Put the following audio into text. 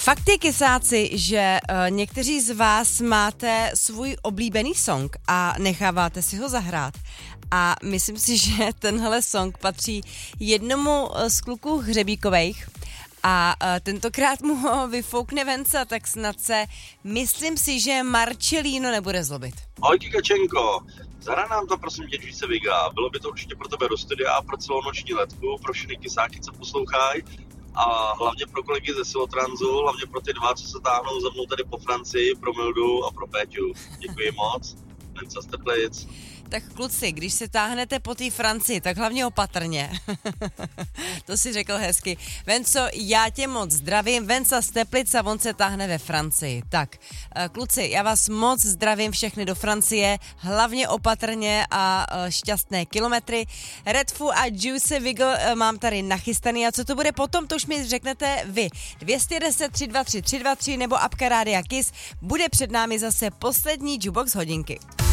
Fakt je, kysáci, že někteří z vás máte svůj oblíbený song a necháváte si ho zahrát. A myslím si, že tenhle song patří jednomu z kluků Hřebíkovejch a tentokrát mu ho vyfoukne Venca, tak snad se, myslím si, že Marcelino nebude zlobit. Ahoj Kikačenko, zahraj nám to prosím tě Juice Viga, bylo by to určitě pro tebe do studia a pro celou noční letku, pro všechny kysáky, co poslouchají a hlavně pro kolegy ze Silotransu, hlavně pro ty dva, co se táhnou za mnou tady po Francii, pro Mildu a pro Péťu. Děkuji moc, Venca z Teplic. Tak kluci, když se táhnete po té Francii, tak hlavně opatrně. To si řekl hezky. Venco, já tě moc zdravím. Venca z Teplic a on se táhne ve Francii. Tak, kluci, já vás moc zdravím všechny do Francie, hlavně opatrně a šťastné kilometry. Redfu a Juice Wiggle mám tady nachystaný a co to bude potom, to už mi řeknete vy. 210 323 323 nebo apka Rádia Kiss, bude před námi zase poslední Jukebox hodinky.